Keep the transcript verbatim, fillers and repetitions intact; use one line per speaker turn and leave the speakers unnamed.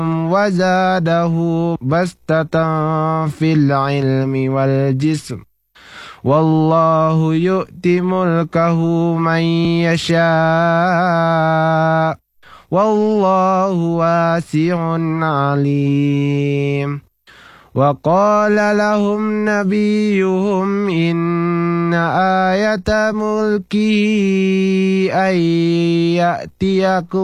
وزاده بسطة في العلم والجسم والله يؤتي ملكه من يشاء والله واسع عليم وقال لهم نبيهم إن آية ملكه أن يأتيكم